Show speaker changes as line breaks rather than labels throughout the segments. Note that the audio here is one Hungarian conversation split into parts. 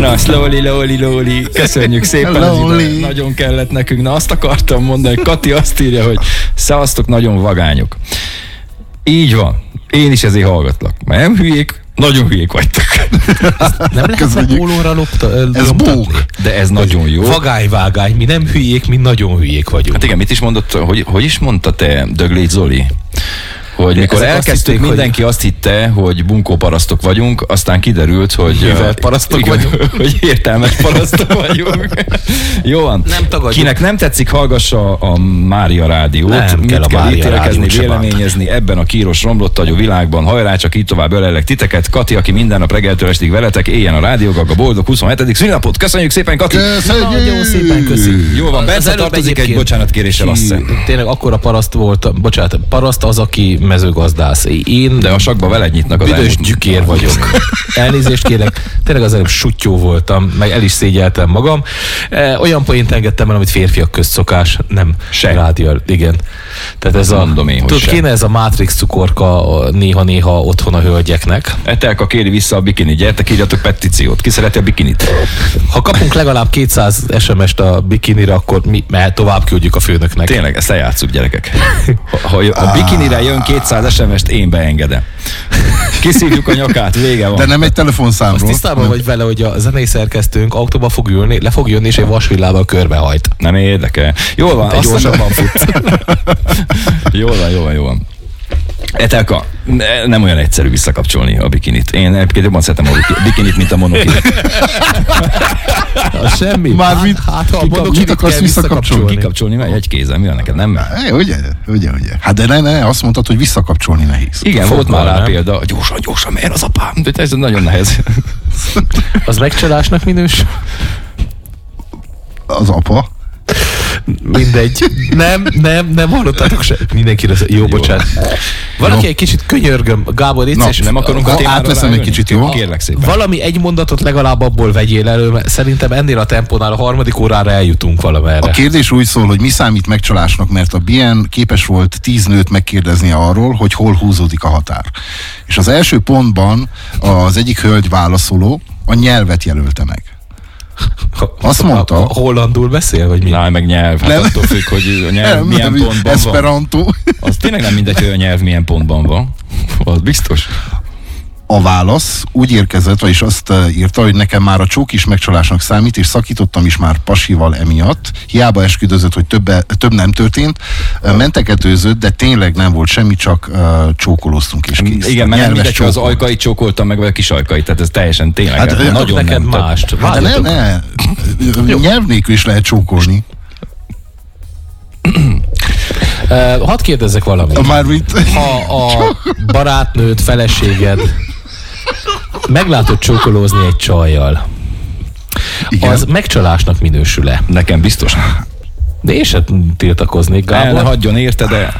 Na, slowly. Köszönjük szépen, nagyon kellett nekünk. Na, azt akartam mondani, hogy Kati azt írja, hogy szevasztok, nagyon vagányok. Így van. Én is ezért hallgatlak. Mert nem hülyék, nagyon hülyék vagytok.
Nem lehet pólóra
ez bók.
De ez nagyon jó.
Vagány, mi nem hülyék, mi nagyon hülyék vagyunk.
Hát igen, mit is mondott, hogy is mondta te, Döglét Zoli? Hogy mikor elkezdtük, mindenki azt hitte, hogy bunkóparasztok vagyunk, aztán kiderült, hogy
parasztok vagyunk.
Hogy értelmes parasztok vagyunk. Jó van.
Nem tagadjuk.
Kinek nem tetszik, hallgassa a Mária rádiót.
Nem
mit
kell a Mária
ítélkezni,
rádiót
véleményezni ebben a kíros romlott agyú világban. Hajrá, csak így tovább ölellek titeket. Kati, aki minden nap reggeltől estig veletek, éljen a rádiók, a boldog 27. szülinapot. Köszönjük szépen, Kati!
Nagyon szépen köszönjük.
Jó van, Bence tartozik egy bocsánatkéréssel, azt hiszem.
Tényleg akkora paraszt volt, bocsánat, paraszt az, aki mezőgazdász. Én
de a sakba veled nyitnak az
büdös gyükér vagyok. Elnézést kérek, tényleg az előbb suttyó voltam, meg el is szégyeltem magam. Olyan poént engedtem el, amit férfiak közt szokás, nem rádió, igen. Tehát ez
mondom én,
tudod, kéne ez a Matrix cukorka néha-néha otthon a hölgyeknek.
Etelka kéri vissza a bikini, gyertek, írjatok petíciót. Ki szereti a bikinit?
Ha kapunk legalább 200 SMS-t a bikinire, akkor mi tovább küldjük a főnöknek.
Tényleg, ezt eljátszuk, gyerekek. Ha a bikinire jön 200 SMS-t, én beengedem. Kiszívjuk a nyakát, vége van.
De nem egy telefonszámról.
Azt tisztában vagy vele, hogy a zenei szerkesztőnk autóba fog ülni, le fog jönni, és egy vasvillával körbehajt.
Nem érdekel. Jól van.
Egy gyorsabban fut.
Jól van. Etelka, nem olyan egyszerű visszakapcsolni a bikinit. Én egyébként jobban szeretem a bikinit, mint a monokinit.
Semmi.
Már
ha a monokinit
akarsz visszakapcsolni?
Kikapcsolni meg egy kézzel, mi van neked, nem?
Ugye. Hát de ne, azt mondtad, hogy visszakapcsolni nehéz.
Igen, volt már rá példa. Gyorsan, mert az apám. De ez nagyon nehéz.
Az megcsalásnak minős?
Az apa?
Mindegy. Nem hallottátok se. Mindenkire jó, bocsánat. Valaki egy kicsit könyörgöm, Gábor, és
nem akarunk a témára
átveszem egy kicsit, jó?
Kérlek szépen.
Valami egy mondatot legalább abból vegyél elő, mert szerintem ennél a tempónál a harmadik órára eljutunk valamerre.
A kérdés úgy szól, hogy mi számít megcsalásnak, mert a BN képes volt 10 nőt megkérdezni arról, hogy hol húzódik a határ. És az első pontban az egyik hölgy válaszoló a nyelvet jelölte meg. Azt mondta.
Hollandul beszél, vagy mi?
Na, meg nyelv. Hát
nem.
Attól függ, hogy a nyelv milyen pontban
Esperanto.
van. Az tényleg nem mindegy, hogy a nyelv milyen pontban van. Az biztos.
A válasz úgy érkezett, vagyis azt írta, hogy nekem már a csók is megcsalásnak számít, és szakítottam is már pasival emiatt. Hiába esküdözött, hogy több nem történt. Menteketőzött, de tényleg nem volt semmi, csak csókolóztunk és kész.
Igen, mert nem mindegy, hogy az ajkait csókoltam meg, vagy a kis ajkait, tehát ez teljesen tényleg.
Hát
nagyon
neked
nem
mást.
Hát ne. Nyelv nélkül is lehet csókolni.
Hadd kérdezzek valamit. Ha a barátnőd, feleséged meglátod csókolózni egy csajjal, igen, az megcsalásnak minősül-e?
Nekem biztos.
De én sem tiltakoznék, Gábor.
El ne hagyjon érte, de...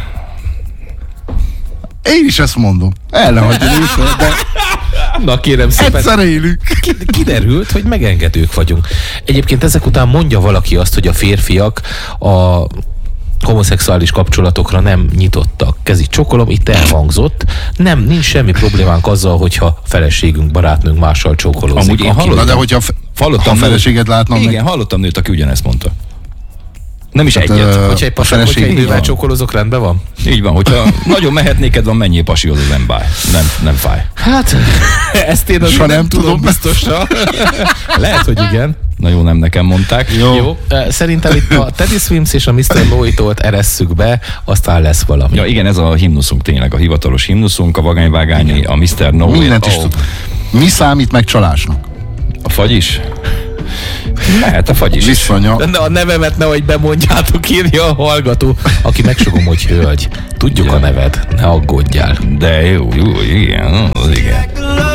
Én is ezt mondom. El ne hagyjon érte, de...
Na kérem szépen.
Egyszer élünk.
Kiderült, hogy megengedők vagyunk. Egyébként ezek után mondja valaki azt, hogy a férfiak a homoszexuális kapcsolatokra nem nyitottak. Kezi csokolom, itt elhangzott. Nincs semmi problémánk azzal, hogyha feleségünk, barátnőnk mással csókolózik.
Amúgy én hallottam.
De hogyha a feleséged látna meg...
Igen, hallottam nőt, aki ugyanezt mondta. Nem is egyet.
Hogyha egy nővel csókolózok, rendben van?
Így van, hogyha nagyon mehetnéked van, mennyi pasihoz, az nem báj. Nem fáj.
Hát, ezt én azért nem tudom biztosra. Lehet, hogy igen.
Na jó, nem nekem mondták.
Jó. Szerintem itt a Teddy Swims és a Mr. Loitolt eresszük be, aztán lesz valami.
Ja, igen, ez a himnuszunk tényleg, a hivatalos himnuszunk, a vagányvágányi, a Mr. No.
Mindent is tud. Mi számít meg csalásnak?
A fagy is? Lehet a fagy is.
Visszanya.
De a nevemet nehogy bemondjátok, írja a hallgató, aki megsugom, hogy hölgy. Tudjuk a neved, ne aggódjál.
De jó, igen, az igen.